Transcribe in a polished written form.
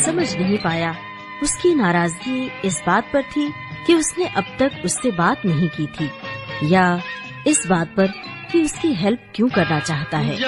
समझ नहीं पाया। उसकी नाराजगी इस बात पर थी कि उसने अब तक उससे बात नहीं की थी, या इस बात पर कि उसकी हेल्प क्यों करना चाहता है।